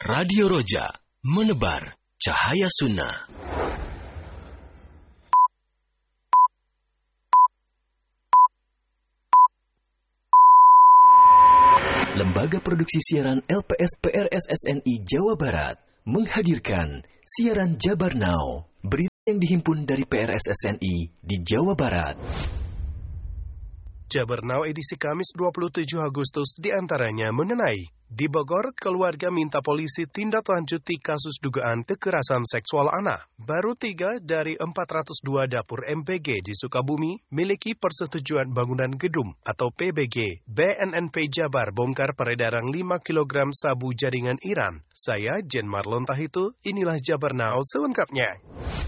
Radio Roja, menebar cahaya sunnah. Lembaga Produksi Siaran LPS PRSSNI Jawa Barat menghadirkan siaran Jabar Now, berita yang dihimpun dari PRSSNI di Jawa Barat. Jabar Now edisi Kamis 27 Agustus diantaranya mengenai di Bogor, keluarga minta polisi tindak lanjuti kasus dugaan kekerasan seksual anak. Baru 3 dari 402 dapur MPG di Sukabumi miliki persetujuan bangunan gedung atau PBG. BNNP Jabar bongkar peredaran 5 kg sabu jaringan Iran. Saya Jen Marlon Tahitu, inilah Jabar Now selengkapnya.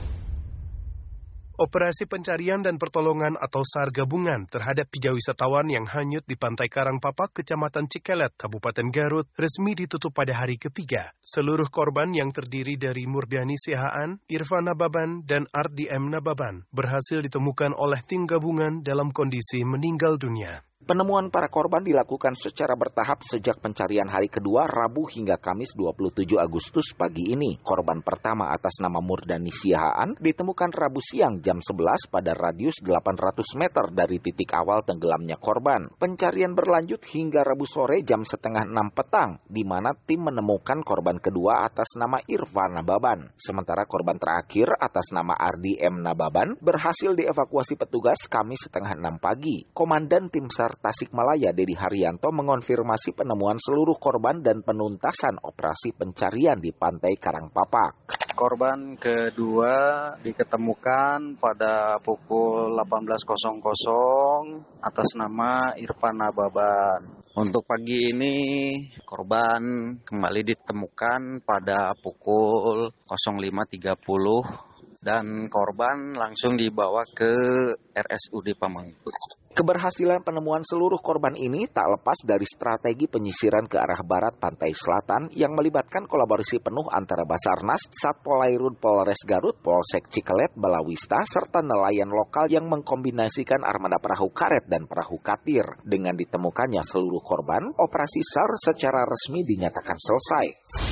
Operasi pencarian dan pertolongan atau SAR gabungan terhadap 3 wisatawan yang hanyut di Pantai Karangpapak, Kecamatan Cikelet, Kabupaten Garut, resmi ditutup pada hari ketiga. Seluruh korban yang terdiri dari Murdiani Sihaan, Irfan Nababan, dan RDM Nababan berhasil ditemukan oleh tim gabungan dalam kondisi meninggal dunia. Penemuan para korban dilakukan secara bertahap sejak pencarian hari kedua Rabu hingga Kamis 27 Agustus pagi ini. Korban pertama atas nama Murdani Sihaan ditemukan Rabu siang jam 11 pada radius 800 meter dari titik awal tenggelamnya korban. Pencarian berlanjut hingga Rabu sore jam 5:30 petang, di mana tim menemukan korban kedua atas nama Irfan Nababan. Sementara korban terakhir atas nama RDM Nababan berhasil dievakuasi petugas Kamis 5:30 pagi. Komandan Tim SAR Tasikmalaya Dedi Haryanto mengonfirmasi penemuan seluruh korban dan penuntasan operasi pencarian di Pantai Karangpapak. Korban kedua diketemukan pada pukul 18.00 atas nama Irfan Nababan. Untuk pagi ini korban kembali ditemukan pada pukul 05.30 dan korban langsung dibawa ke RSUD Pamengpeuk. Keberhasilan penemuan seluruh korban ini tak lepas dari strategi penyisiran ke arah barat pantai selatan yang melibatkan kolaborasi penuh antara Basarnas, Satpol Airut Polres Garut, Polsek Cikelet, Balawista, serta nelayan lokal yang mengkombinasikan armada perahu karet dan perahu katir. Dengan ditemukannya seluruh korban, operasi SAR secara resmi dinyatakan selesai.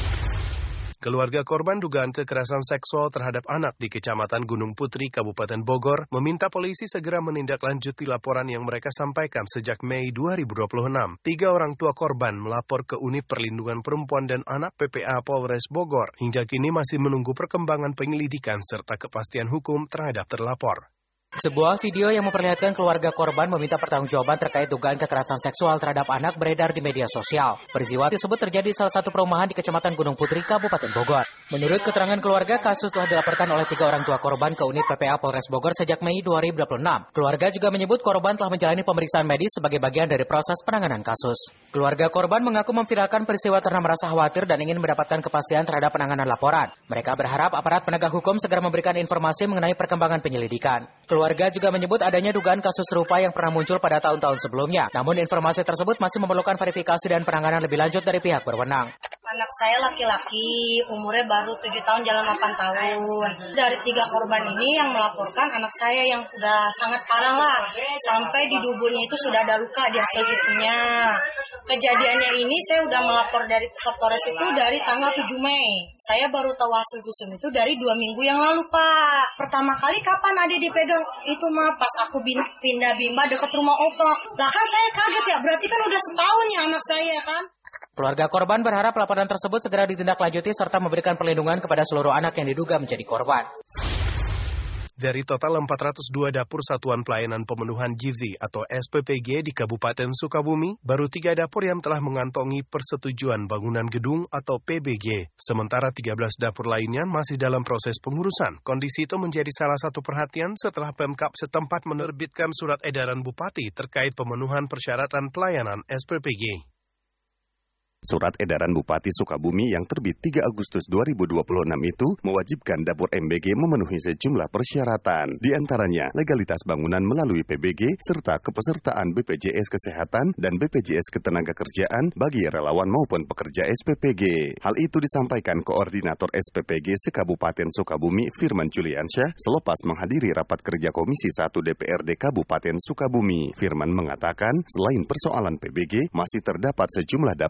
Keluarga korban dugaan kekerasan seksual terhadap anak di Kecamatan Gunung Putri, Kabupaten Bogor, meminta polisi segera menindaklanjuti laporan yang mereka sampaikan sejak Mei 2026. 3 orang tua korban melapor ke Unit Perlindungan Perempuan dan Anak PPA Polres Bogor. Hingga kini masih menunggu perkembangan penyelidikan serta kepastian hukum terhadap terlapor. Sebuah video yang memperlihatkan keluarga korban meminta pertanggungjawaban terkait dugaan kekerasan seksual terhadap anak beredar di media sosial. Peristiwa tersebut terjadi di salah satu perumahan di Kecamatan Gunung Putri, Kabupaten Bogor. Menurut keterangan keluarga, kasus telah dilaporkan oleh 3 orang tua korban ke Unit PPA Polres Bogor sejak Mei 2026. Keluarga juga menyebut korban telah menjalani pemeriksaan medis sebagai bagian dari proses penanganan kasus. Keluarga korban mengaku memviralkan peristiwa karena merasa khawatir dan ingin mendapatkan kepastian terhadap penanganan laporan. Mereka berharap aparat penegak hukum segera memberikan informasi mengenai perkembangan penyelidikan. Keluarga juga menyebut adanya dugaan kasus serupa yang pernah muncul pada tahun-tahun sebelumnya. Namun informasi tersebut masih memerlukan verifikasi dan penanganan lebih lanjut dari pihak berwenang. Anak saya laki-laki, umurnya baru 7 tahun jalan 8 tahun. Dari 3 korban ini yang melaporkan anak saya yang udah sangat parah lah. Sampai di tubuhnya itu sudah ada luka di hasil visumnya. Kejadiannya ini saya udah melapor dari pusat Polres itu dari tanggal 7 Mei. Saya baru tahu hasil visum itu dari 2 minggu yang lalu, Pak. Pertama kali kapan adik dipegang? Itu mah pas aku pindah Bima dekat rumah Opa. Lah kan saya kaget ya, berarti kan udah setahun ya anak saya kan. Keluarga korban berharap laporan tersebut segera ditindaklanjuti serta memberikan perlindungan kepada seluruh anak yang diduga menjadi korban. Dari total 402 dapur Satuan Pelayanan Pemenuhan Gizi atau SPPG di Kabupaten Sukabumi, baru 3 dapur yang telah mengantongi persetujuan bangunan gedung atau PBG. Sementara 13 dapur lainnya masih dalam proses pengurusan. Kondisi itu menjadi salah satu perhatian setelah Pemkab setempat menerbitkan surat edaran Bupati terkait pemenuhan persyaratan pelayanan SPPG. Surat edaran Bupati Sukabumi yang terbit 3 Agustus 2026 itu mewajibkan dapur MBG memenuhi sejumlah persyaratan, di antaranya legalitas bangunan melalui PBG serta kepesertaan BPJS Kesehatan dan BPJS Ketenagakerjaan bagi relawan maupun pekerja SPPG. Hal itu disampaikan Koordinator SPPG se-Kabupaten Sukabumi Firman Juliansyah selepas menghadiri rapat kerja Komisi 1 DPRD Kabupaten Sukabumi. Firman mengatakan selain persoalan PBG, masih terdapat sejumlah dapur yang belum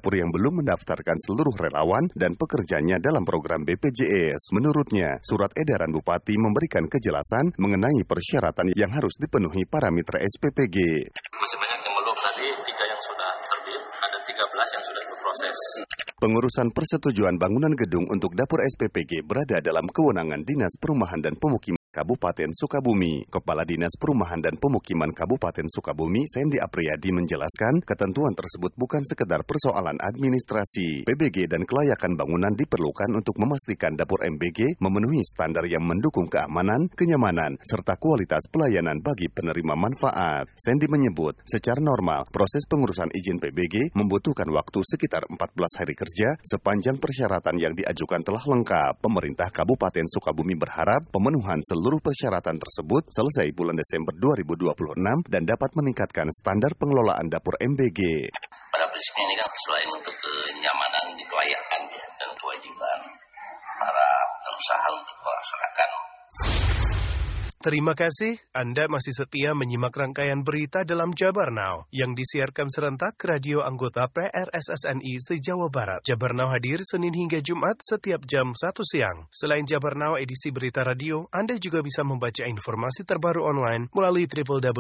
belum mendaftarkan seluruh relawan dan pekerjanya dalam program BPJS. Menurutnya, surat edaran Bupati memberikan kejelasan mengenai persyaratan yang harus dipenuhi para mitra SPPG. Masih banyak yang belum, tadi 3 yang sudah terbit, ada 13 yang sudah berproses. Pengurusan persetujuan bangunan gedung untuk dapur SPPG berada dalam kewenangan Dinas Perumahan dan Pemukiman Kabupaten Sukabumi. Kepala Dinas Perumahan dan Pemukiman Kabupaten Sukabumi, Sandy Apriyadi menjelaskan ketentuan tersebut bukan sekedar persoalan administrasi. PBG dan kelayakan bangunan diperlukan untuk memastikan dapur MBG memenuhi standar yang mendukung keamanan, kenyamanan, serta kualitas pelayanan bagi penerima manfaat. Sandy menyebut, secara normal, proses pengurusan izin PBG membutuhkan waktu sekitar 14 hari kerja sepanjang persyaratan yang diajukan telah lengkap. Pemerintah Kabupaten Sukabumi berharap pemenuhan seluruh persyaratan tersebut selesai bulan Desember 2026 dan dapat meningkatkan standar pengelolaan dapur MBG. Pada prinsipnya ini kan selain untuk kenyamanan, kelayakan dan kewajiban para pengusaha untuk melaksanakan. Terima kasih, Anda masih setia menyimak rangkaian berita dalam Jabar Now yang disiarkan serentak ke radio anggota PRSSNI se-Jawa Barat. Jabar Now hadir Senin hingga Jumat setiap jam 1 siang. Selain Jabar Now edisi berita radio, Anda juga bisa membaca informasi terbaru online melalui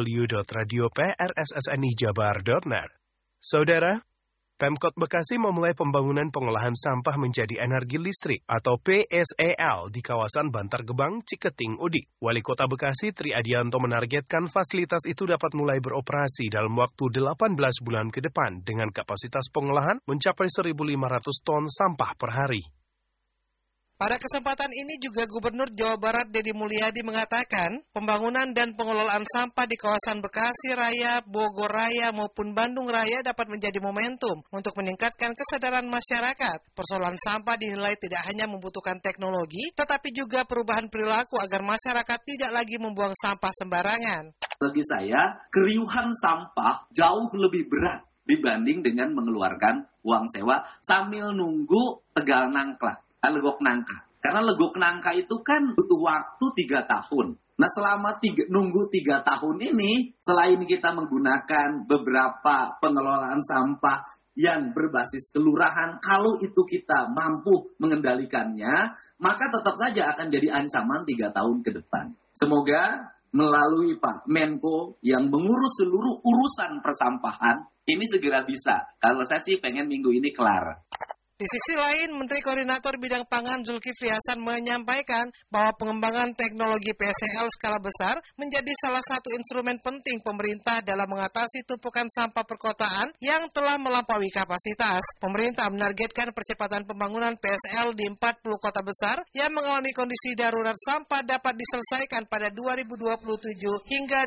www.radioprssnijabar.net. Saudara, Pemkot Bekasi memulai pembangunan pengolahan sampah menjadi energi listrik atau PSEL di kawasan Bantar Gebang, Ciketing, Udik. Wali Kota Bekasi Tri Adianto menargetkan fasilitas itu dapat mulai beroperasi dalam waktu 18 bulan ke depan dengan kapasitas pengolahan mencapai 1.500 ton sampah per hari. Pada kesempatan ini juga Gubernur Jawa Barat Deddy Mulyadi mengatakan pembangunan dan pengelolaan sampah di kawasan Bekasi Raya, Bogor Raya maupun Bandung Raya dapat menjadi momentum untuk meningkatkan kesadaran masyarakat. Persoalan sampah dinilai tidak hanya membutuhkan teknologi, tetapi juga perubahan perilaku agar masyarakat tidak lagi membuang sampah sembarangan. Bagi saya, keriuhan sampah jauh lebih berat dibanding dengan mengeluarkan uang sewa sambil nunggu tegal nangklak. Legok nangka. Karena legok nangka itu kan butuh waktu 3 tahun. Nah selama nunggu 3 tahun ini, selain kita menggunakan beberapa pengelolaan sampah yang berbasis kelurahan, kalau itu kita mampu mengendalikannya, maka tetap saja akan jadi ancaman 3 tahun ke depan. Semoga melalui Pak Menko yang mengurus seluruh urusan persampahan, ini segera bisa. Kalau saya sih pengen minggu ini kelar. Di sisi lain, Menteri Koordinator Bidang Pangan Zulkifli Hasan menyampaikan bahwa pengembangan teknologi PSEL skala besar menjadi salah satu instrumen penting pemerintah dalam mengatasi tumpukan sampah perkotaan yang telah melampaui kapasitas. Pemerintah menargetkan percepatan pembangunan PSEL di 40 kota besar yang mengalami kondisi darurat sampah dapat diselesaikan pada 2027 hingga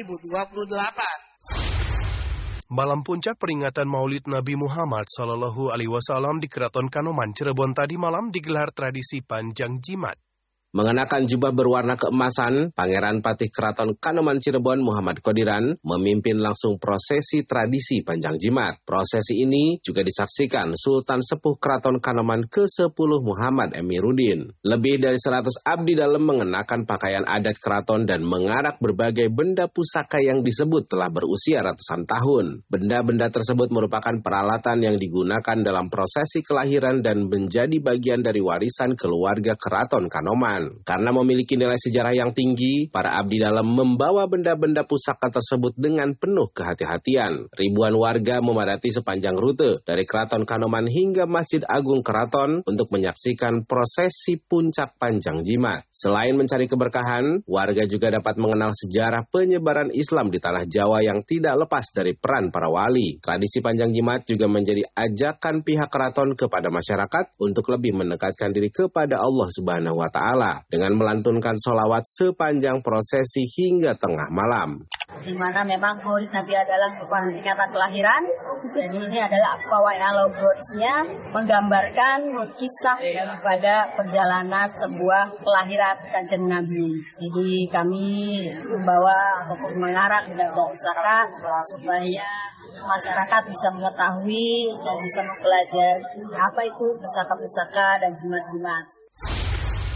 2028. Malam puncak peringatan Maulid Nabi Muhammad SAW di Keraton Kanoman, Cirebon tadi malam digelar tradisi panjang jimat. Mengenakan jubah berwarna keemasan, Pangeran Patih Keraton Kanoman Cirebon Muhammad Qodiran memimpin langsung prosesi tradisi panjang jimat. Prosesi ini juga disaksikan Sultan Sepuh Keraton Kanoman ke-10 Muhammad Emiruddin. Lebih dari 100 abdi dalam mengenakan pakaian adat keraton dan mengarak berbagai benda pusaka yang disebut telah berusia ratusan tahun. Benda-benda tersebut merupakan peralatan yang digunakan dalam prosesi kelahiran dan menjadi bagian dari warisan keluarga Keraton Kanoman. Karena memiliki nilai sejarah yang tinggi, para abdi dalam membawa benda-benda pusaka tersebut dengan penuh kehati-hatian. Ribuan warga memadati sepanjang rute dari Keraton Kanoman hingga Masjid Agung Keraton untuk menyaksikan prosesi puncak panjang jimat. Selain mencari keberkahan, warga juga dapat mengenal sejarah penyebaran Islam di tanah Jawa yang tidak lepas dari peran para wali. Tradisi panjang jimat juga menjadi ajakan pihak keraton kepada masyarakat untuk lebih mendekatkan diri kepada Allah Subhanahu wa Ta'ala dengan melantunkan sholawat sepanjang prosesi hingga tengah malam. Di mana memang Maulid Nabi adalah peringatan kelahiran, jadi ini adalah pawai logosnya menggambarkan kisah daripada perjalanan sebuah kelahiran Kanjeng Nabi. Jadi kami membawa ataupun mengarak benda pusaka supaya masyarakat bisa mengetahui dan bisa mempelajari apa itu pusaka-pusaka dan jimat-jimat.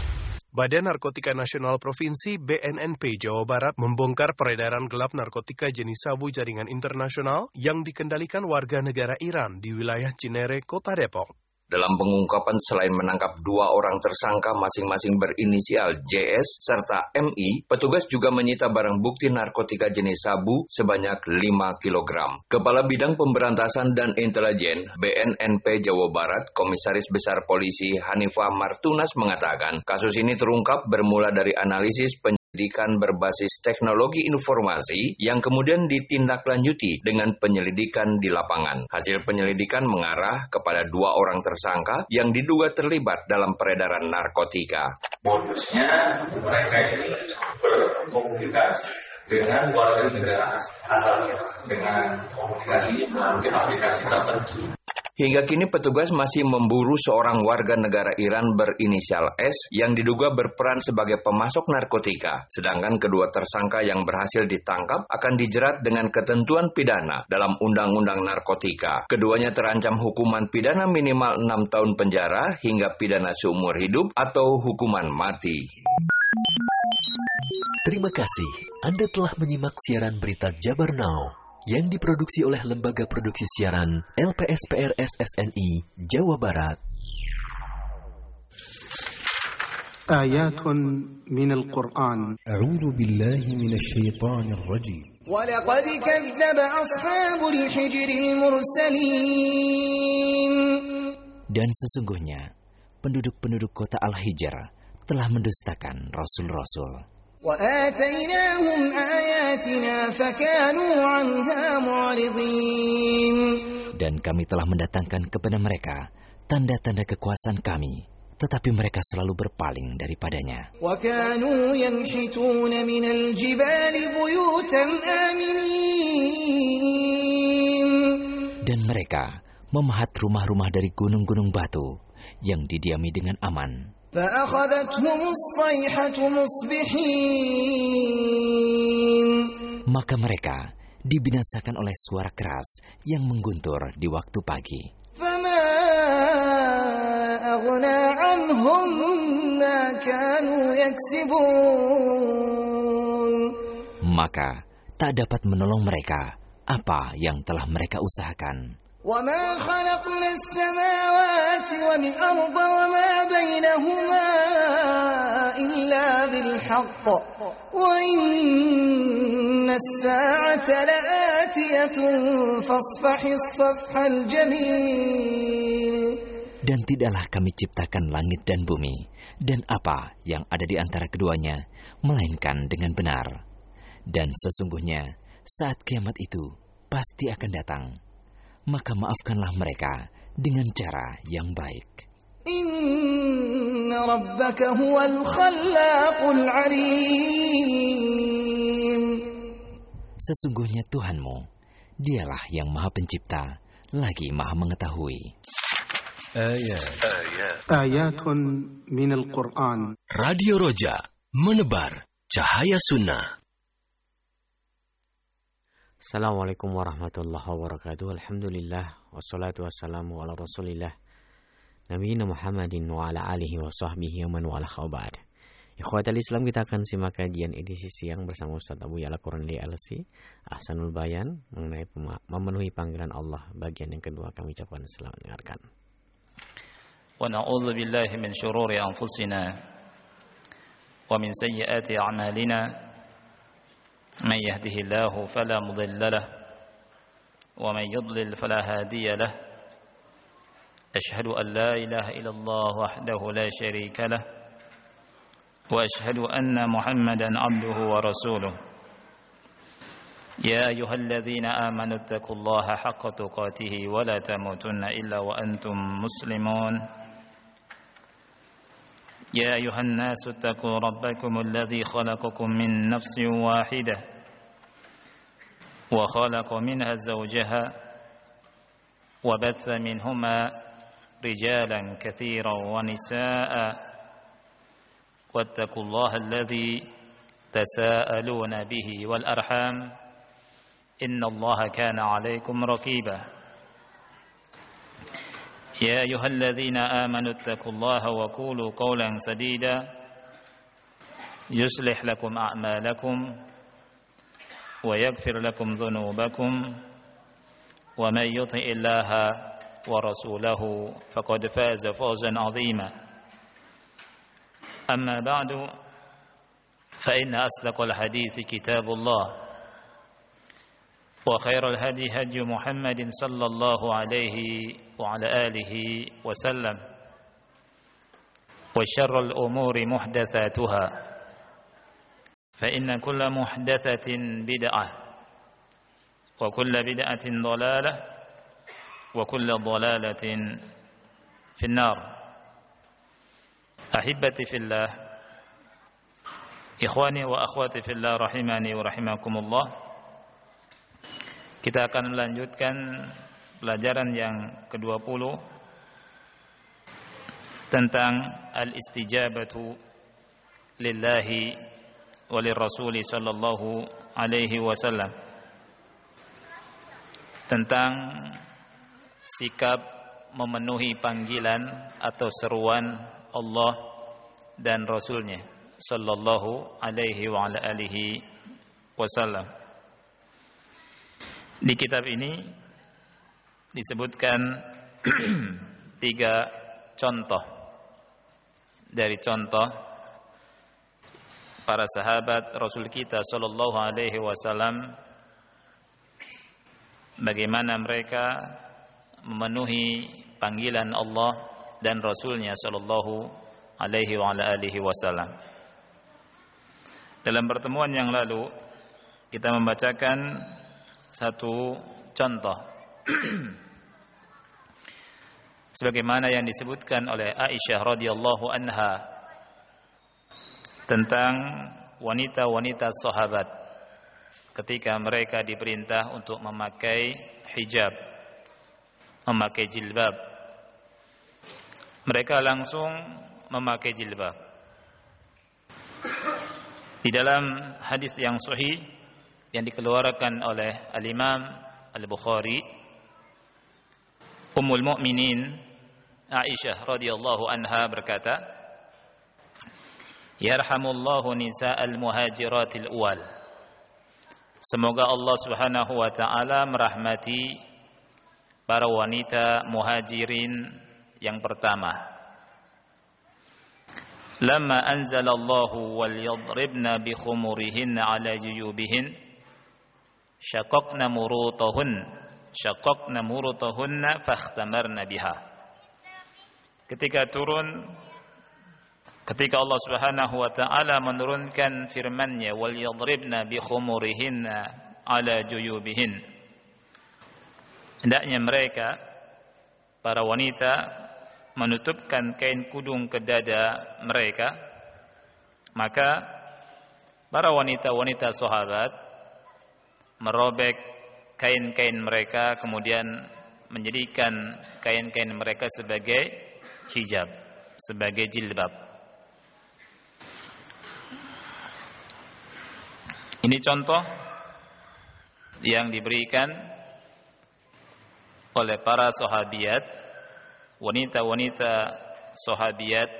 Badan Narkotika Nasional Provinsi BNNP Jawa Barat membongkar peredaran gelap narkotika jenis sabu jaringan internasional yang dikendalikan warga negara Iran di wilayah Cinere, Kota Depok. Dalam pengungkapan selain menangkap 2 orang tersangka masing-masing berinisial JS serta MI, petugas juga menyita barang bukti narkotika jenis sabu sebanyak 5 kg. Kepala Bidang Pemberantasan dan Intelijen BNNP Jawa Barat, Komisaris Besar Polisi Hanifah Martunas mengatakan, kasus ini terungkap bermula dari analisis penyelidikan berbasis teknologi informasi yang kemudian ditindaklanjuti dengan penyelidikan di lapangan. Hasil penyelidikan mengarah kepada 2 orang tersangka yang diduga terlibat dalam peredaran narkotika. Modusnya mereka ini berkomunikasi dengan warga negara asalnya dengan komunikasi melalui aplikasi tertentu. Hingga kini petugas masih memburu seorang warga negara Iran berinisial S yang diduga berperan sebagai pemasok narkotika. Sedangkan kedua tersangka yang berhasil ditangkap akan dijerat dengan ketentuan pidana dalam Undang-Undang Narkotika. Keduanya terancam hukuman pidana minimal 6 tahun penjara hingga pidana seumur hidup atau hukuman mati. Terima kasih. Anda telah menyimak siaran berita Jabar Now yang diproduksi oleh Lembaga Produksi Siaran LPSPR SSNI Jawa Barat. Ayatun minal Qur'an. A'udzu billahi minasy syaithanir rajim. Walaqad kadzdzaba ashabul hijril mursalin. Dan sesungguhnya penduduk-penduduk kota Al-Hijr telah mendustakan rasul-rasul. وآتيناهم آياتنا فكانوا عنها معرضين. Dan kami telah mendatangkan kepada mereka tanda-tanda kekuasaan kami, tetapi mereka selalu berpaling daripadanya. وكانوا ينحتون من الجبال بيوتا آمنين. Dan mereka memahat rumah-rumah dari gunung-gunung batu yang didiami dengan aman. فأخذتهم الصيحة مصبحين. Maka mereka dibinasakan oleh suara keras yang mengguntur di waktu pagi. فما أغنى عنهم ما كانوا يكسبون. Maka tak dapat menolong mereka apa yang telah mereka usahakan. وَمَا خَلَقْنَا السَّمَاوَاتِ وَالْأَرْضَ وَمَا بَيْنَهُمَا إِلَّا بِالْحَقِّ وَإِنَّ السَّاعَةَ لَآتِيَةٌ فَاصْفَحِ الصَّفْحَ الْجَمِيلَ. Dan tidaklah kami ciptakan langit dan bumi dan apa yang ada di antara keduanya melainkan dengan benar. Dan sesungguhnya saat kiamat itu pasti akan datang. Maka maafkanlah mereka dengan cara yang baik. Inna rabbaka huwal khallaqul alim. Sesungguhnya Tuhanmu, dialah yang maha pencipta, lagi maha mengetahui. Ayatun minal Qur'an. Radio Roja, menebar cahaya sunnah. Assalamualaikum warahmatullahi wabarakatuh. Alhamdulillah wassalatu wassalamu ala Rasulillah Nabiyina Muhammadin wa ala alihi wa sahbihi wa man wala khabad. Ikhwatal Islam, kita akan simak kajian edisi siang bersama Ustaz Abu Ya'la Qur'anli LC Ahsanul Bayan mengenai memenuhi panggilan Allah. Bagian yang kedua kami ucapkan selamat mendengarkan. Wa na'udzu billahi min syururi anfusina wa min sayyiati a'malina. من يهده الله فلا مضل له ومن يضلل فلا هادي له أشهد أن لا إله إلا الله وحده لا شريك له وأشهد أن محمدا عبده ورسوله يا أيها الذين آمنوا اتقوا الله حق تقاته ولا تموتن إلا وأنتم مسلمون يا أيها الناس اتقوا ربكم الذي خلقكم من نفس واحدة وخلق منها زوجها وبث منهما رجالا كثيرا ونساء واتقوا الله الذي تساءلون به والأرحام إن الله كان عليكم رقيبا يا أيها الذين آمنوا اتقوا الله وقولوا قولا سديدا يصلح لكم أعمالكم ويغفر لكم ذنوبكم ومن يطع الله ورسوله فقد فاز فوزا عظيما أما بعد فإن أصدق الحديث كتاب الله وخير الهدي هدي محمد صلى الله عليه وعلى آله وسلم وشر الأمور محدثاتها فإن كل محدثة بدعة وكل بدعة ضلالة وكل ضلالة في النار. أحبتي في الله Ikhwani wa akhwati fillah rahimani wa rahimakumullah. Kita akan melanjutkan pelajaran yang ke-20 tentang al-istijabatu lillahi wa lirrasuli sallallahu alaihi wasallam. Tentang sikap memenuhi panggilan atau seruan Allah dan Rasulnya sallallahu alaihi wa ala alihi wasallam. Di kitab ini disebutkan 3 contoh dari contoh para sahabat Rasul kita sallallahu alaihi wasallam, bagaimana mereka memenuhi panggilan Allah dan Rasulnya sallallahu alaihi wa ala alihi wasallam. Dalam pertemuan yang lalu kita membacakan satu contoh sebagaimana yang disebutkan oleh Aisyah radhiyallahu anha tentang wanita-wanita sahabat ketika mereka diperintah untuk memakai hijab, memakai jilbab. Mereka langsung memakai jilbab. Di dalam hadis yang sahih yang dikeluarkan oleh Al-Imam Al-Bukhari, Ummul Mukminin Aisyah radhiyallahu anha berkata, "Yarhamullahu nisa'al muhajiratil awwal." Semoga Allah Subhanahu wa taala merahmati para wanita muhajirin yang pertama. Lamma anzalallahu wal yadribna bi khumurihinna ala juyubihin syaqaqna murutahunna fakhtamarna biha. Ketika Allah Subhanahu wa taala menurunkan firman-Nya wal yadribna bi khumurihinna ala juyubihin, hendaknya mereka para wanita menutupkan kain kudung ke dada mereka, maka para wanita-wanita sahabat merobek kain-kain mereka kemudian menjadikan kain-kain mereka sebagai hijab, sebagai jilbab. Ini contoh yang diberikan oleh para sahabiat, wanita-wanita sahabiat.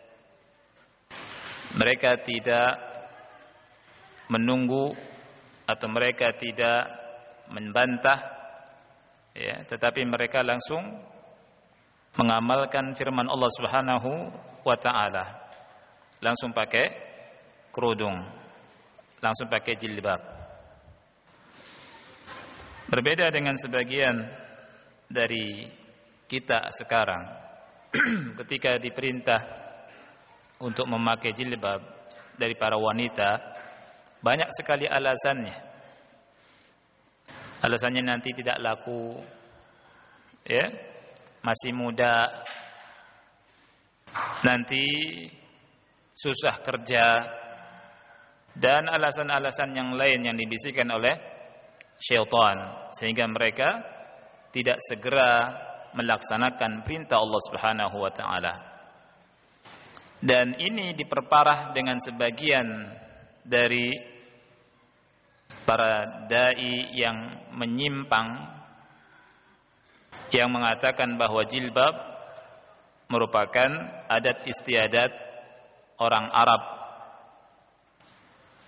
Mereka tidak menunggu atau mereka tidak membantah, ya, tetapi mereka langsung mengamalkan firman Allah Subhanahu wa taala. Langsung pakai kerudung, langsung pakai jilbab. Berbeda dengan sebagian dari kita sekarang ketika diperintah untuk memakai jilbab dari para wanita, banyak sekali alasannya. Alasannya nanti tidak laku, ya, masih muda, nanti susah kerja, dan alasan-alasan yang lain yang dibisikkan oleh syaitan, sehingga mereka tidak segera melaksanakan perintah Allah Subhanahu wa taala. Dan ini diperparah dengan sebagian dari para dai yang menyimpang, yang mengatakan bahwa jilbab merupakan adat istiadat orang Arab,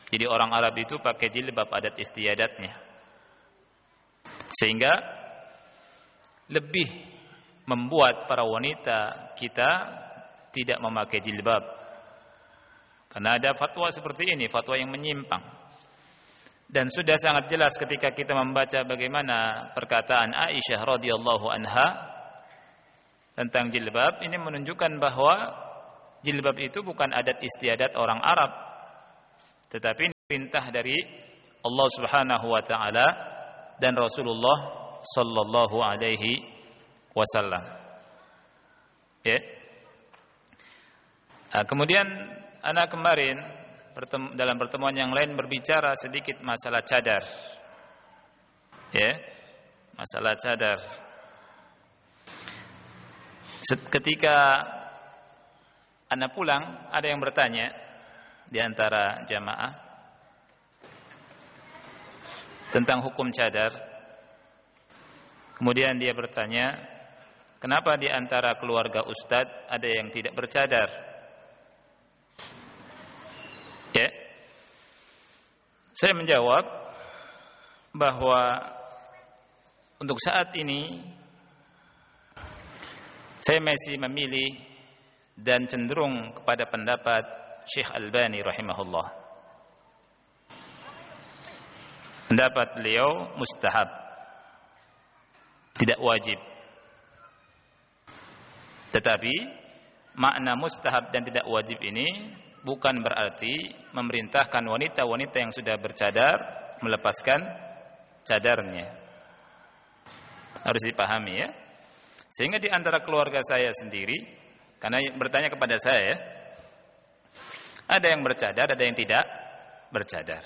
Jadi orang Arab itu pakai jilbab adat istiadatnya. Sehingga lebih membuat para wanita kita tidak memakai jilbab. Karena ada fatwa seperti ini, fatwa yang menyimpang. Dan sudah sangat jelas ketika kita membaca bagaimana perkataan Aisyah radhiyallahu anha tentang jilbab, ini menunjukkan bahwa jilbab itu bukan adat istiadat orang Arab, tetapi perintah dari Allah Subhanahu wa taala dan Rasulullah sallallahu alaihi wasallam. Ya. Kemudian anak kemarin dalam pertemuan yang lain berbicara sedikit masalah cadar. Ya. Masalah cadar. Ketika anak pulang, ada yang bertanya di antara jamaah tentang hukum cadar. Kemudian dia bertanya, kenapa di antara keluarga Ustadz ada yang tidak bercadar? Ya. Saya menjawab bahwa untuk saat ini saya masih memilih dan cenderung kepada pendapat Syekh Albani rahimahullah. Pendapat beliau mustahab, tidak wajib. Tetapi makna mustahab dan tidak wajib ini bukan berarti memerintahkan wanita-wanita yang sudah bercadar melepaskan cadarnya. Harus dipahami ya. Sehingga di antara keluarga saya sendiri, karena bertanya kepada saya, ada yang bercadar, ada yang tidak bercadar.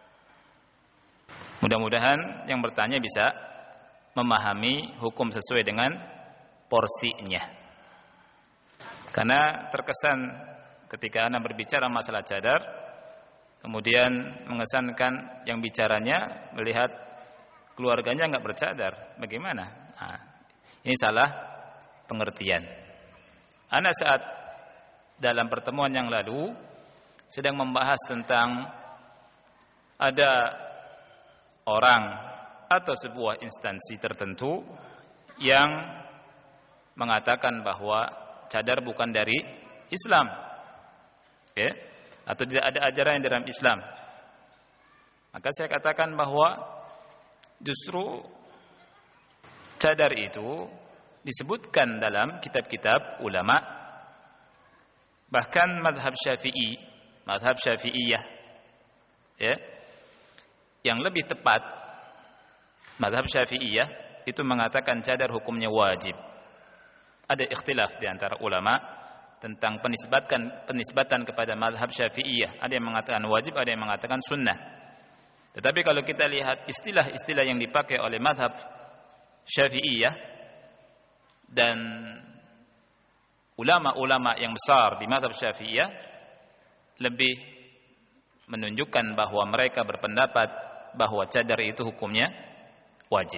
Mudah-mudahan yang bertanya bisa memahami hukum sesuai dengan porsinya. Karena terkesan ketika Anda berbicara masalah cadar, kemudian mengesankan yang bicaranya melihat keluarganya enggak bercadar. Bagaimana? Nah, ini salah pengertian. Ana saat dalam pertemuan yang lalu sedang membahas tentang ada orang atau sebuah instansi tertentu yang mengatakan bahwa cadar bukan dari Islam, ya, atau tidak ada ajaran dalam Islam. Maka saya katakan bahwa justru cadar itu disebutkan dalam kitab-kitab ulama, bahkan mazhab Syafi'iyah, ya, yang lebih tepat mazhab Syafi'iyah itu mengatakan cadar hukumnya wajib. Ada ikhtilaf di antara ulama tentang penisbatan kepada mazhab Syafi'iyah. Ada yang mengatakan wajib, ada yang mengatakan sunnah. Tetapi kalau kita lihat istilah-istilah yang dipakai oleh mazhab Syafi'iyah dan ulama-ulama yang besar di mazhab Syafi'iyah lebih menunjukkan bahwa mereka berpendapat bahwa cadar itu hukumnya wajib.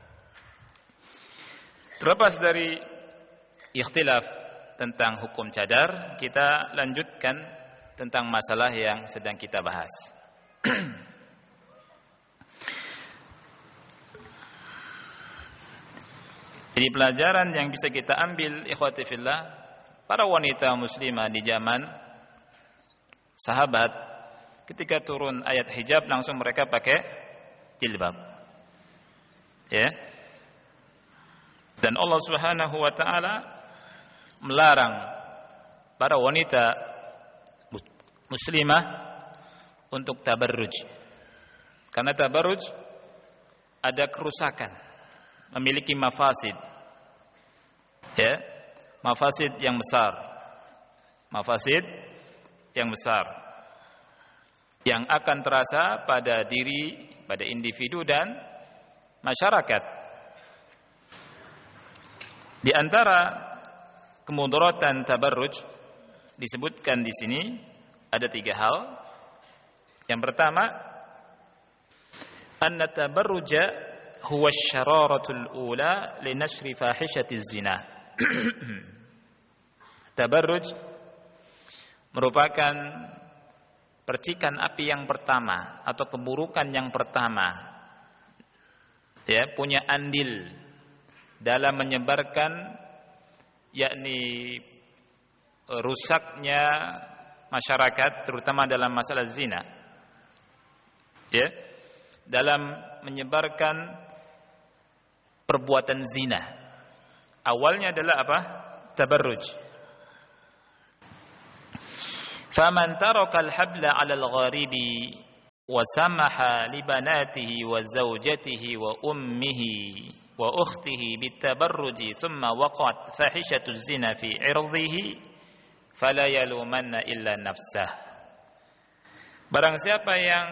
Terlepas dari ikhtilaf tentang hukum cadar, kita lanjutkan tentang masalah yang sedang kita bahas. Jadi pelajaran yang bisa kita ambil ikhwati fillah, para wanita muslimah di zaman sahabat ketika turun ayat hijab langsung mereka pakai jilbab. Ya. Dan Allah Subhanahu wa taala melarang para wanita muslimah untuk tabarruj. Karena tabarruj ada kerusakan, memiliki mafasid. Ya, mafasid yang besar. Mafasid yang besar yang akan terasa pada diri, pada individu dan masyarakat. Di antara kemudaratan tabarruj disebutkan di sini ada 3 hal. Yang pertama, anna tabarruja huwa asy-syararatul ula li nashri fahishatiz zina. Tabarruj merupakan percikan api yang pertama atau keburukan yang pertama, ya, punya andil dalam menyebarkan yakni rusaknya masyarakat terutama dalam masalah zina, ya, dalam menyebarkan perbuatan zina. Awalnya adalah apa? Tabarruj. Faman taraka al-habla 'ala al-gharibi wa samaha li banatihi wa zawjatihi wa ummihi wa ukhtihi bitabarruji thumma waqa'at fahishatu zina fi 'irdihi fala yalumanna illa nafsah. Barang siapa yang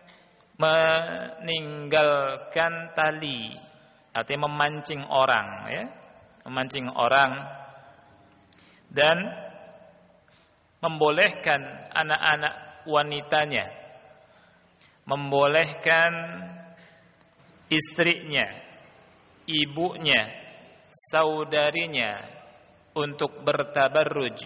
meninggalkan tali, artinya memancing orang, ya, memancing orang dan membolehkan anak-anak wanitanya, membolehkan istrinya, ibunya, saudarinya untuk bertabarruj.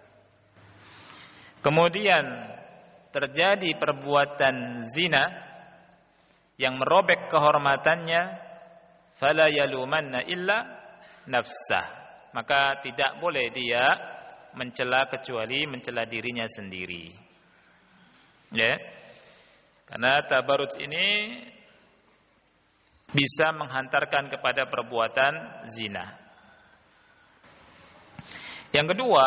Kemudian terjadi perbuatan zina yang merobek kehormatannya, fala yalumanna illa nafsah. Maka tidak boleh dia mencela kecuali mencela dirinya sendiri. Ya. Karena tabarruj ini bisa menghantarkan kepada perbuatan zina. Yang kedua,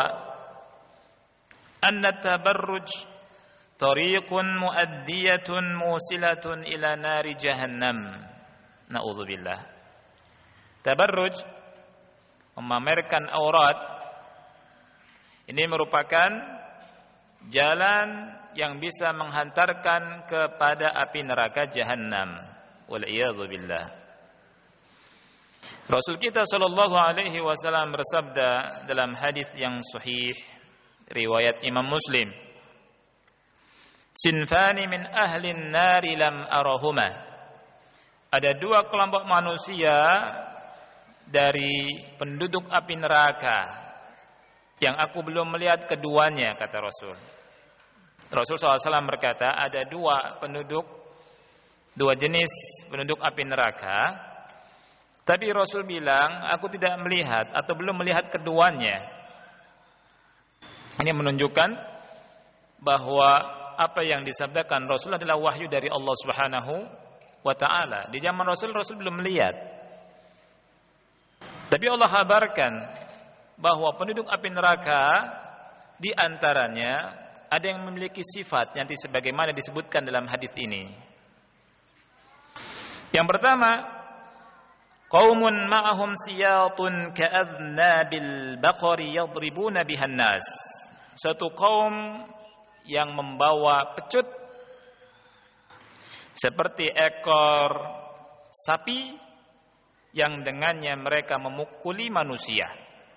anna tabarruj tariqun muaddiyatun musilatun ila nari jahannam. Na'udzubillah. Tabarruj, memamerkan aurat, ini merupakan jalan yang bisa menghantarkan kepada api neraka jahannam. Wal'iyadzu billah. Rasul kita sallallahu alaihi wasallam bersabda dalam hadis yang sahih riwayat Imam Muslim, "Sinfani min ahlin nari lam arahuma." Ada dua kelompok manusia dari penduduk api neraka yang aku belum melihat keduanya, kata Rasul. Rasul SAW berkata, ada dua jenis penduduk api neraka, tapi Rasul bilang, aku tidak melihat atau belum melihat keduanya. Ini menunjukkan bahwa apa yang disabdakan Rasul adalah wahyu dari Allah Subhanahu wa ta'ala. Di zaman Rasul belum melihat. Tapi Allah kabarkan bahwa penduduk api neraka di antaranya ada yang memiliki sifat nanti sebagaimana disebutkan dalam hadis ini. Yang pertama, qaumun ma'ahum siyatun ka'adnabil baqari yadribuna bihan nas. Suatu kaum yang membawa pecut seperti ekor sapi yang dengannya mereka memukuli manusia.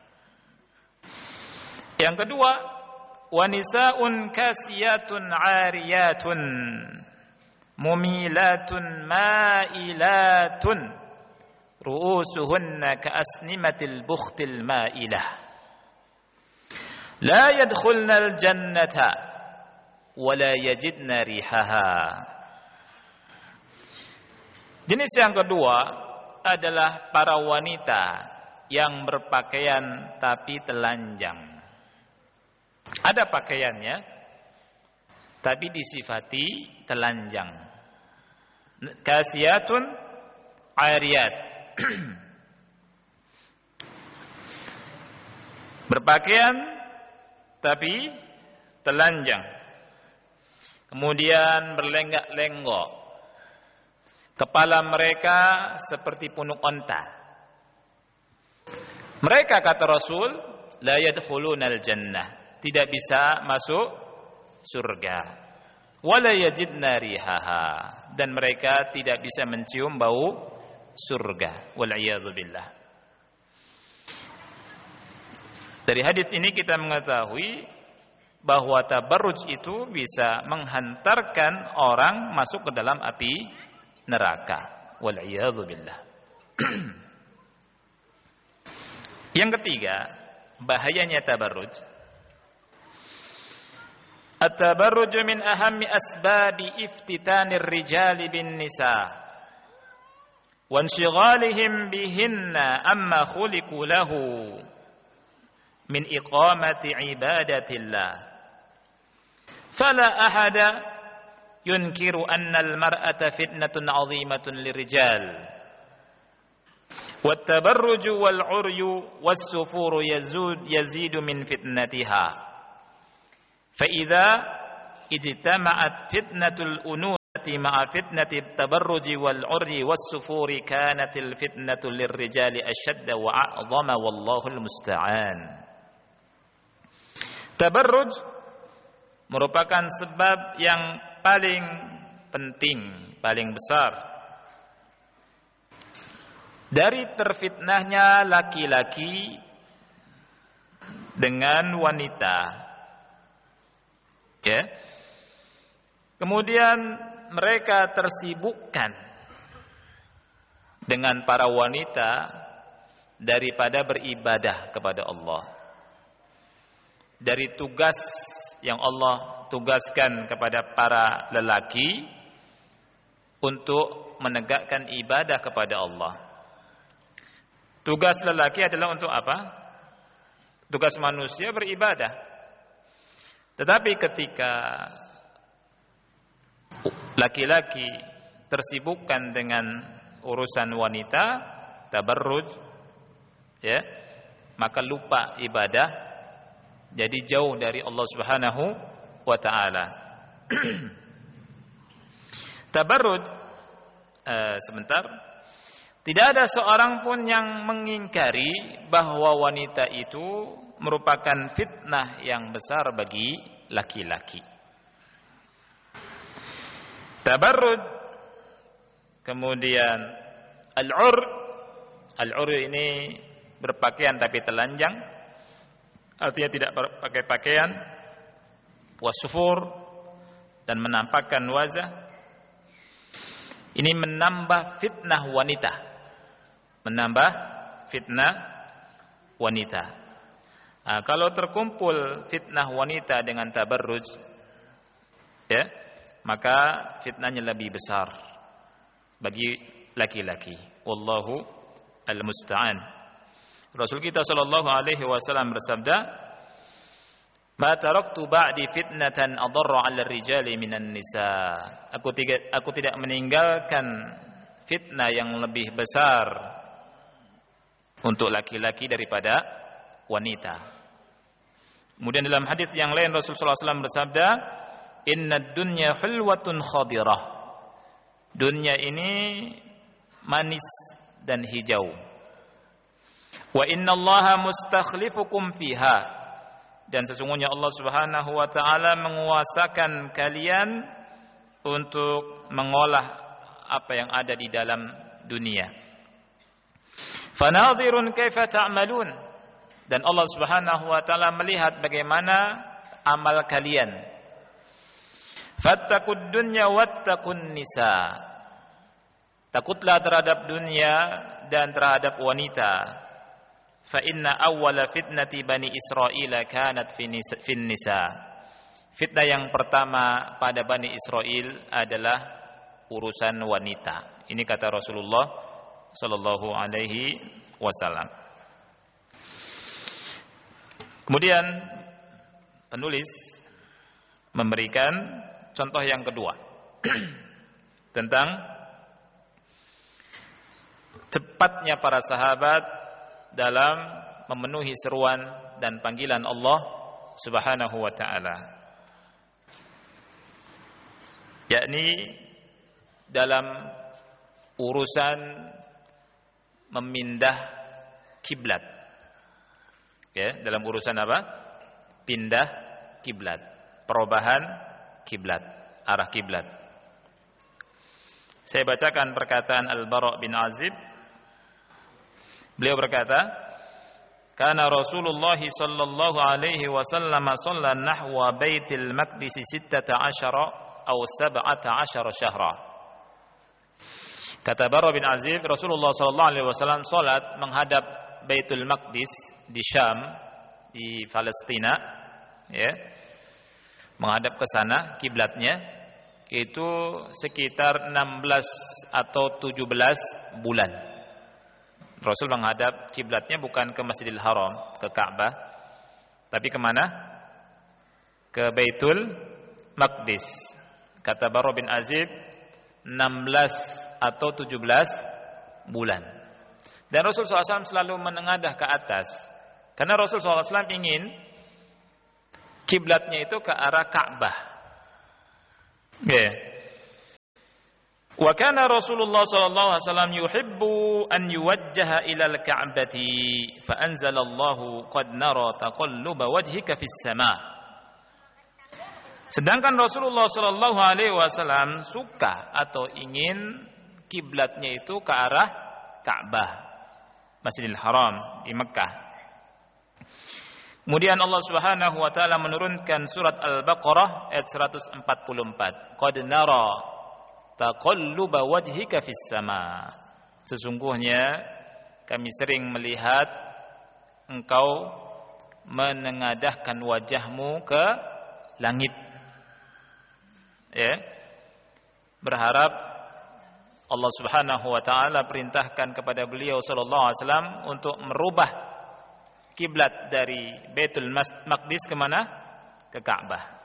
Yang kedua, wanisaun kasiyatun 'ariyatun mumilatun ma'ilatun ru'usuhunna ka'asnimatil bukhtil ma'ilah la yadkhulnal jannata wa la yajidna rihaha. Jenis yang kedua adalah para wanita yang berpakaian tapi telanjang. Ada pakaiannya, tapi disifati telanjang. Kasiyatun, ariyat. Berpakaian, tapi telanjang. Kemudian berlenggak-lenggok. Kepala mereka seperti punuk onta. Mereka, kata Rasul, la yadkhulunal jannah, tidak bisa masuk surga. Wala yajidna rihaha, dan mereka tidak bisa mencium bau surga. Wal'iyadzu billah. Dari hadis ini kita mengetahui bahwa tabarruj itu bisa menghantarkan orang masuk ke dalam api neraka. Wal'iyadzu billah. Yang ketiga, bahayanya tabarruj At-tabarruj min ahammi asbabi iftitanir rijali bin nisa wa inshighalihim bihinna amma khuliqu lahu min iqamati ibadatillah. Fala ahada yunkiru anna al-mar'ata fitnatun 'azimatun lirijal. Wat-tabarruj wal-'uryu was-sufuru yazidu min fitnatiha. فإذا اجتمعت فتنة الأنوثة مع فتنة التبرج والعري والسفور كانت الفتنة للرجال أشد وأعظم والله المستعان. Tabarruj merupakan sebab yang paling penting, paling besar dari terfitnahnya laki-laki dengan wanita. Ya. Kemudian mereka tersibukkan dengan para wanita daripada beribadah kepada Allah. Dari tugas yang Allah tugaskan kepada para lelaki untuk menegakkan ibadah kepada Allah. Tugas lelaki adalah untuk apa? Tugas manusia beribadah. Tetapi ketika laki-laki tersibukkan dengan urusan wanita, tabarruj, ya, maka lupa ibadah, jadi jauh dari Allah Subhanahu wa taala. Tabarruj, sebentar. Tidak ada seorang pun yang mengingkari bahwa wanita itu merupakan fitnah yang besar bagi laki-laki. Tabarruj, kemudian al-'ur ini berpakaian tapi telanjang, artinya tidak pakai pakaian, wasufur, dan menampakkan wajah. Ini menambah fitnah wanita, menambah fitnah wanita. Nah, kalau terkumpul fitnah wanita dengan tabarruj, ya, maka fitnahnya lebih besar bagi laki-laki. Wallahu al-musta'an. Rasul kita sallallahu alaihi wasallam bersabda, "Ma taraktu ba'di fitnatan adarra 'ala ar-rijali minan nisa." Aku tidak meninggalkan fitnah yang lebih besar untuk laki-laki daripada wanita. Kemudian dalam hadis yang lain Rasulullah SAW bersabda, "Innad dunya hulwatun khadirah." Dunia ini manis dan hijau. Wa innallaha mustakhlifukum fiha. Dan sesungguhnya Allah Subhanahu wa taala menguasakan kalian untuk mengolah apa yang ada di dalam dunia. Fanadhirun kaifa ta'malun. Dan Allah Subhanahu wa taala melihat bagaimana amal kalian. Fattaqud dunya wattaqun nisa. Takutlah terhadap dunia dan terhadap wanita. Fa inna awwala fitnati bani Israil kanat fin nisa. Fitnah yang pertama pada Bani Israel adalah urusan wanita. Ini kata Rasulullah sallallahu alaihi wasallam. Kemudian penulis memberikan contoh yang kedua tentang cepatnya para sahabat dalam memenuhi seruan dan panggilan Allah Subhanahu wa taala. Yakni dalam urusan memindah kiblat. Ya, dalam urusan apa? Pindah kiblat, perubahan kiblat, arah kiblat. Saya bacakan perkataan Al-Bara' bin Azib. Beliau berkata, "Kana Rasulullah sallallahu alaihi wasallam shalla nahwa Baitul Maqdis 16 atau 17 syahra." Kata Bara' bin Azib, Rasulullah sallallahu alaihi wasallam salat menghadap Baitul Maqdis di Syam, di Palestina, ya, menghadap ke sana kiblatnya itu sekitar 16 atau 17 bulan. Rasul menghadap kiblatnya bukan ke Masjidil Haram, ke Ka'bah, tapi kemana? Ke Baitul Maqdis. Kata Barra bin Azib 16 atau 17 bulan. Dan Rasul SAW selalu menengadah ke atas, karena Rasul SAW ingin kiblatnya itu ke arah Ka'bah. Wa kana Rasulullah sallallahu alaihi wasallam yuhibbu an yuwajjaha ila al-Ka'bati fa anzalallahu qad nara taqalluba wajhika fis sama'. Sedangkan Rasulullah sallallahu alaihi wasallam suka atau ingin kiblatnya itu ke arah Ka'bah, Masjidil Haram di Mekkah. Kemudian Allah Subhanahu wa taala menurunkan surat Al-Baqarah ayat 144. Qad nara taqalluba wajhika fis sama. Sesungguhnya kami sering melihat engkau menengadahkan wajahmu ke langit. Berharap Allah Subhanahu wa taala perintahkan kepada beliau sallallahu alaihi wasallam untuk merubah kiblat dari Baitul Maqdis ke mana? Ke Ka'bah.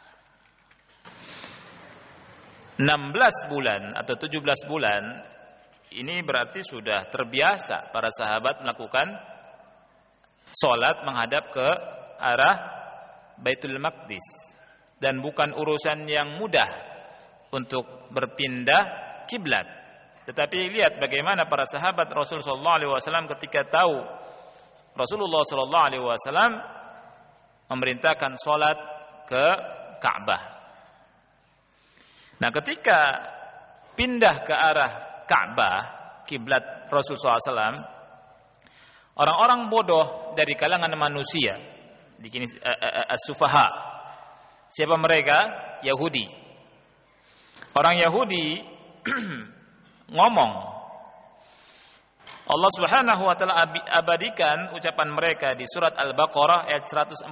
16 bulan atau 17 bulan ini berarti sudah terbiasa para sahabat melakukan sholat menghadap ke arah Baitul Maqdis, dan bukan urusan yang mudah untuk berpindah kiblat. Tetapi lihat bagaimana para sahabat Rasul sallallahu alaihi wasallam ketika tahu Rasulullah sallallahu alaihi wasallam memerintahkan sholat ke Ka'bah. Nah, ketika pindah ke arah Ka'bah, kiblat Rasul SAW, orang-orang bodoh dari kalangan manusia, dikini as-sufaha. Siapa mereka? Yahudi. Orang Yahudi ngomong. Allah Subhanahu wa taala abadikan ucapan mereka di surat Al-Baqarah ayat 142.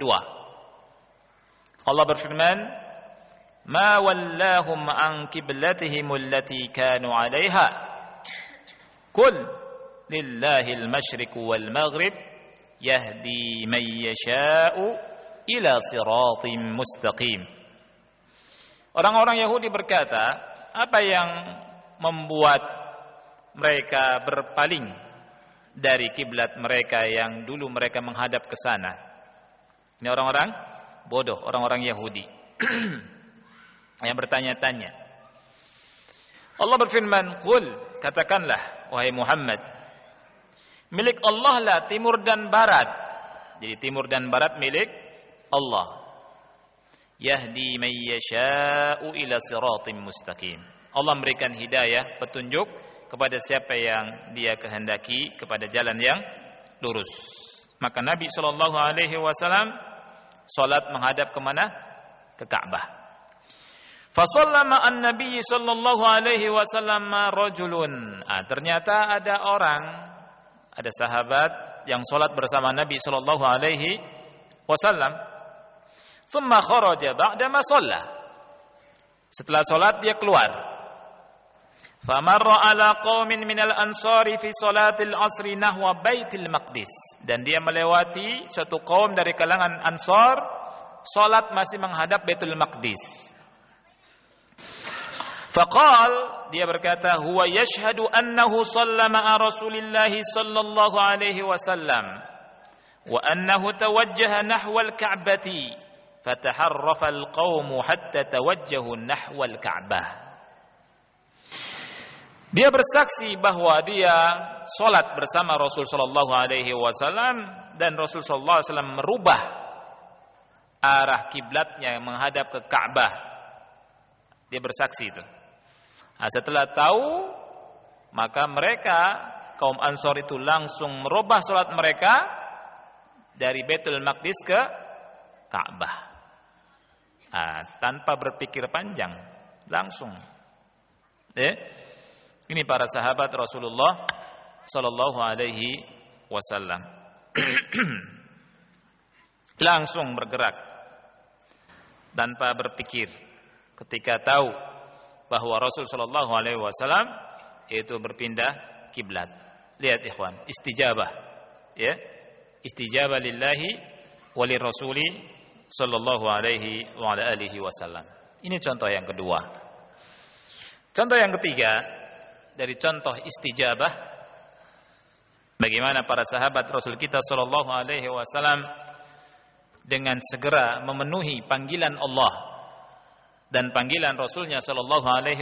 Allah berfirman, ma wallahum an qiblatihim allati kanu 'alaiha qul lillahi al-masyriqu wal maghrib yahdi man yasha'u ila siratim mustaqim. Orang-orang Yahudi berkata, apa yang membuat mereka berpaling dari kiblat mereka yang dulu mereka menghadap ke sana? Ini orang-orang bodoh, orang-orang Yahudi yang bertanya-tanya. Allah berfirman, "Qul," katakanlah wahai Muhammad, milik Allah lah timur dan barat. Jadi timur dan barat milik Allah. Yahdi man yasha'u ila siratim mustaqim. Allah memberikan hidayah, petunjuk kepada siapa yang Dia kehendaki kepada jalan yang lurus. Maka Nabi sallallahu alaihi wasallam salat menghadap ke mana? Ke Ka'bah. Fasallama an-nabi sallallahu alaihi wasallam rajulun. Ternyata ada orang, ada sahabat yang salat bersama Nabi sallallahu alaihi wasallam. Thumma kharaja ba'da ma shalla. Setelah salat dia keluar. Famarra ala qaumin minal ansari fi salatil asri nahwa Baitul Maqdis. Dan dia melewati suatu kaum dari kalangan Ansar, salat masih menghadap Baitul Maqdis. Faqal, dia berkata, huwa yashhadu annahu shalla ma'a Rasulillahi sallallahu alaihi wasallam wa annahu tawajjaha nahwa al-Ka'bati fataharrafa al-qaumu hatta tawajjahu nahwa al-Ka'bah. Dia bersaksi bahwa dia salat bersama Rasul sallallahu alaihi wasallam dan Rasul sallallahu alaihi wasallam merubah arah kiblatnya menghadap ke Ka'bah. Dia bersaksi itu. Nah, setelah tahu, maka mereka kaum Ansor itu langsung merubah salat mereka dari Baitul Maqdis ke Ka'bah. Tanpa berpikir panjang, langsung. Ini para sahabat Rasulullah sallallahu alaihi wasallam. Langsung bergerak. tanpa berpikir ketika tahu bahwa Rasul sallallahu alaihi wasallam itu berpindah kiblat. Lihat ikhwan, istijabah ya. Istijabah lillahi wa lirrasuli sallallahu alaihi wa ala alihi wasallam. Ini contoh yang kedua. Contoh yang ketiga dari contoh istijabah, bagaimana para sahabat Rasul kita sallallahu alaihi wasallam dengan segera memenuhi panggilan Allah dan panggilan Rasulnya sallallahu alaihi